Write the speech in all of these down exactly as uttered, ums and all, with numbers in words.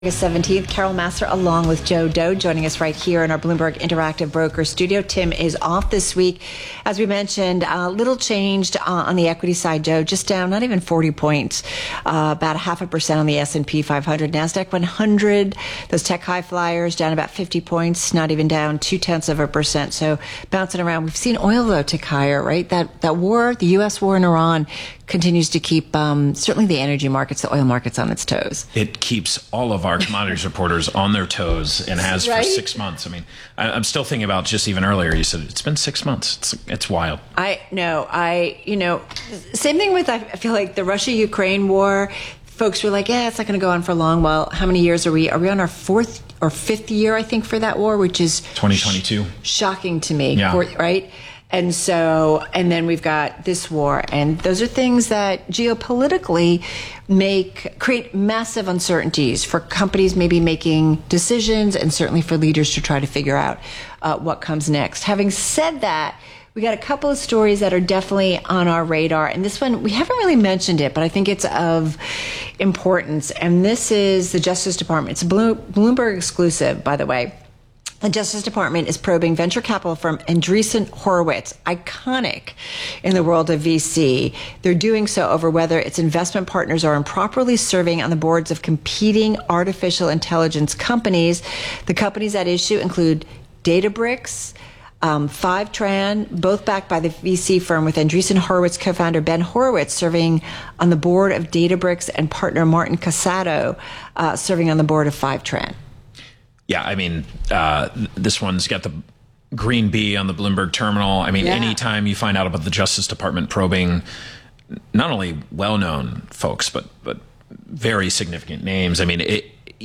August seventeenth, Carol Massar along with Joe Doe joining us right here in our Bloomberg Interactive Broker studio. Tim is off this week. As we mentioned, a uh, little changed uh, on the equity side, Joe, just down not even forty points, uh, about a half a percent on the S and P five hundred. NASDAQ one hundred, those tech high flyers down about fifty points, not even down two tenths of a percent. So bouncing around. We've seen oil, though, tick higher, right? That, that war, the U S war in Iran, continues to keep um, certainly the energy markets, the oil markets on its toes. It keeps all of our commodities reporters on their toes and has right? for six months. I mean, I, I'm still thinking about just even earlier, you said it's been six months. It's, it's wild. I know. I, you know, same thing with, I feel like the Russia-Ukraine war, folks were like, yeah, it's not going to go on for long. Well, how many years are we? Are we on our fourth or fifth year, I think, for that war, which is twenty twenty-two. Sh- shocking to me, yeah. for, right? And so, and then we've got this war, and those are things that geopolitically make, create massive uncertainties for companies maybe making decisions, and certainly for leaders to try to figure out uh, what comes next. Having said that, we got a couple of stories that are definitely on our radar, and this one, we haven't really mentioned it, but I think it's of importance, and this is the Justice Department. It's a Bloomberg exclusive, by the way. The Justice Department is probing venture capital firm Andreessen Horowitz, iconic in the world of V C. They're doing so over whether its investment partners are improperly serving on the boards of competing artificial intelligence companies. The companies at issue include Databricks, um, Fivetran, both backed by the V C firm, with Andreessen Horowitz co-founder Ben Horowitz serving on the board of Databricks and partner Martin Casado uh, serving on the board of Fivetran. Yeah, I mean, uh, this one's got the green bee on the Bloomberg terminal. I mean, yeah. Anytime you find out about the Justice Department probing not only well-known folks, but but very significant names. I mean, it,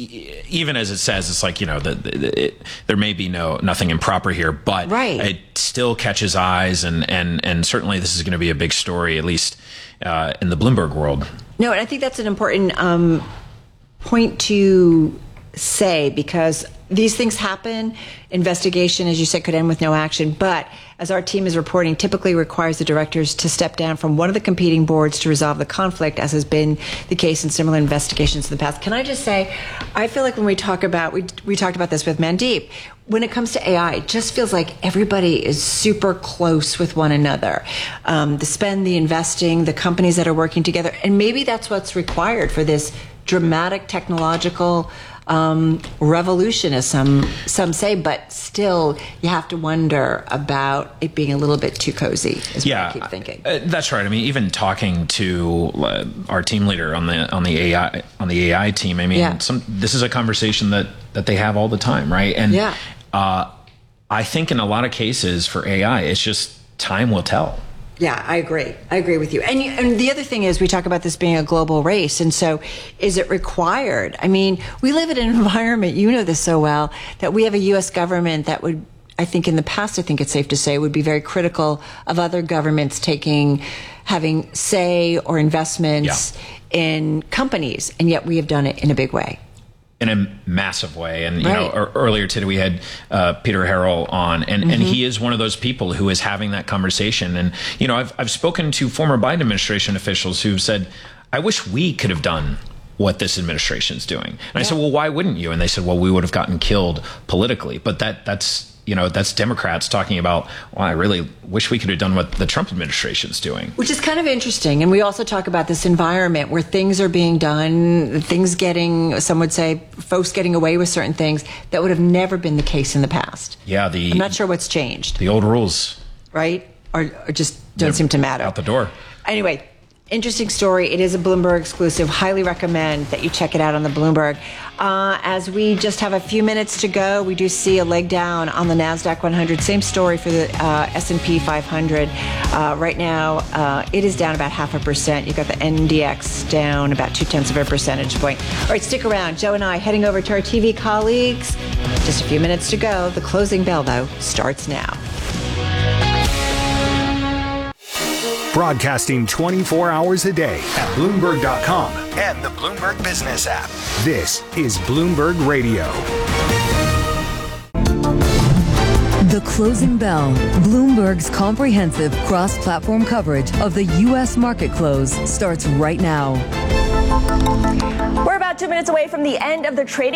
even as it says, it's like, you know, the, the, it, there may be no nothing improper here, but right. It still catches eyes, and, and, and certainly this is going to be a big story, at least uh, in the Bloomberg world. No, and I think that's an important um, point to say, because these things happen. Investigation, as you said, could end with no action. But as our team is reporting, typically requires the directors to step down from one of the competing boards to resolve the conflict, as has been the case in similar investigations in the past. Can I just say, I feel like when we talk about, we, we talked about this with Mandeep, when it comes to A I, it just feels like everybody is super close with one another. Um, the spend, the investing, the companies that are working together. And maybe that's what's required for this dramatic technological Um, revolution, as some some say, but still you have to wonder about it being a little bit too cozy, is yeah, what I keep thinking. Uh, that's right. I mean, even talking to uh, our team leader on the on the A I on the A I team, I mean, yeah. some, this is a conversation that, that they have all the time, right? And yeah. uh, I think in a lot of cases for A I, it's just time will tell. Yeah, I agree. I agree with you. And, you. and the other thing is, we talk about this being a global race. And so is it required? I mean, we live in an environment, you know this so well, that we have a U S government that would, I think in the past, I think it's safe to say, would be very critical of other governments taking, having say or investments yeah. in companies. And yet we have done it in a big way. In a massive way. And, you right. know, earlier today we had uh, Peter Harrell on, and, mm-hmm. and he is one of those people who is having that conversation. And, you know, I've, I've spoken to former Biden administration officials who've said, I wish we could have done what this administration is doing. And yeah. I said, well, why wouldn't you? And they said, well, we would have gotten killed politically. But that that's, you know, that's Democrats talking about, well, I really wish we could have done what the Trump administration is doing. Which is kind of interesting. And we also talk about this environment where things are being done, things getting, some would say, folks getting away with certain things that would have never been the case in the past. Yeah, the I'm not sure what's changed. The old rules. Right? Or, or just don't They're seem to matter. Out the door. Anyway, interesting story. It is a Bloomberg exclusive. Highly recommend that you check it out on the Bloomberg. Uh, as we just have a few minutes to go, we do see a leg down on the NASDAQ one hundred. Same story for the uh, S and P five hundred. Uh, right now, uh, it is down about half a percent. You've got the N D X down about two-tenths of a percentage point. All right, stick around. Joe and I heading over to our T V colleagues. Just a few minutes to go. The closing bell, though, starts now. Broadcasting twenty-four hours a day at Bloomberg dot com and the Bloomberg Business app. This is Bloomberg Radio. The Closing Bell, Bloomberg's comprehensive cross-platform coverage of the U S market close starts right now. We're about two minutes away from the end of the trading